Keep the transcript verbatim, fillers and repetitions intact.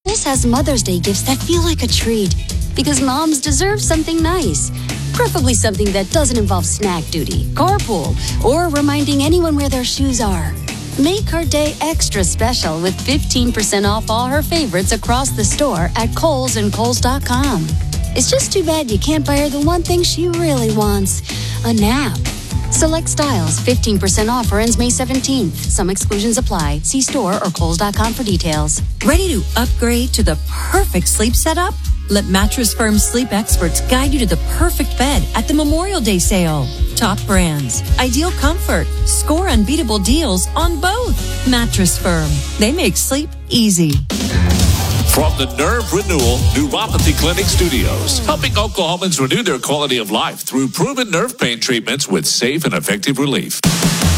Kohl's has Mother's Day gifts that feel like a treat. Because moms deserve something nice. Preferably something that doesn't involve snack duty, carpool, or reminding anyone where their shoes are. Make her day extra special with fifteen percent off all her favorites across the store at Kohl's and Kohl's dot com. It's just too bad you can't buy her the one thing she really wants, a nap. Select styles, fifteen percent off or ends May seventeenth. Some exclusions apply. See store or Kohl's dot com for details. Ready to upgrade to the perfect sleep setup? Let Mattress Firm sleep experts guide you to the perfect bed at the Memorial Day sale. Top brands, ideal comfort, score unbeatable deals on both. Mattress Firm, they make sleep easy. From the Nerve Renewal Neuropathy Clinic Studios, helping Oklahomans renew their quality of life through proven nerve pain treatments with safe and effective relief.